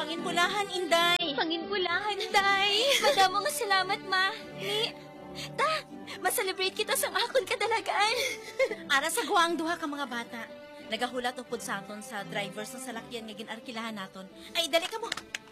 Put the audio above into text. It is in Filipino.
Panginbulahan, Inday. Panginbulahan, day. Madamo nga salamat, ma. Ni, ma-celebrate kita sa akon kadalagaan. Ara sa guwang duha ka mga bata. Nagahulat upod sa aton sa driver sa salakyan nga ginarkilahan naton. Ay, dali ka mo.